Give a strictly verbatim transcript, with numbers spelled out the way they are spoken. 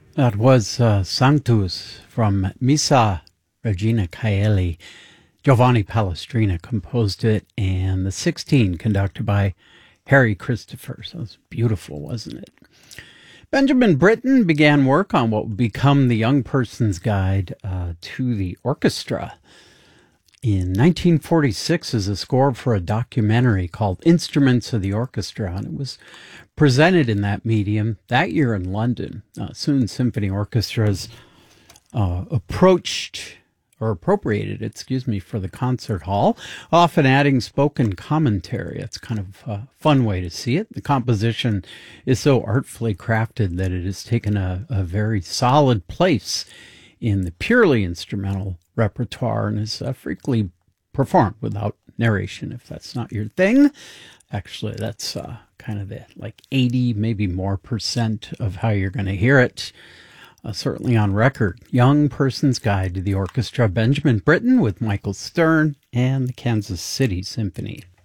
That was uh, Sanctus from Missa Regina Caeli. Giovanni Palestrina composed it, and the sixteen conducted by Harry Christopher. So it was beautiful, wasn't it? Benjamin Britten began work on what would become the Young Person's Guide uh, to the Orchestra in nineteen forty-six as a score for a documentary called Instruments of the Orchestra, and it was presented in that medium that year in London. Uh, soon symphony orchestras uh, approached or appropriated, excuse me, for the concert hall, often adding spoken commentary. It's kind of a fun way to see it. The composition is so artfully crafted that it has taken a, a very solid place in the purely instrumental repertoire and is uh, frequently performed without narration. If that's not your thing, actually, that's uh, kind of the like eighty, maybe more percent of how you're going to hear it. Uh, certainly on record. Young Person's Guide to the Orchestra, Benjamin Britten with Michael Stern and the Kansas City Symphony.